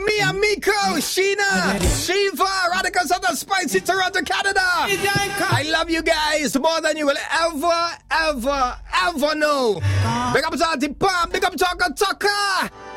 Mia, Miko, Sheena, Shiva, Radicals of the Spicy Toronto, Canada. I love you guys more than you will ever know. Big up to Auntie Pam, big up to Uncle Tucker.